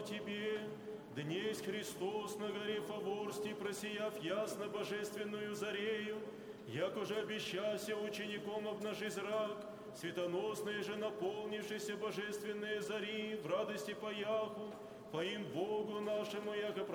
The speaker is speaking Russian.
Тебе, днесь Христос на горе Фаворсти, просияв ясно божественную зарею, як уже обещася учеником обнажи зрак, светоносные же наполнившиеся божественные зари в радости паяху, поим Богу нашему, яко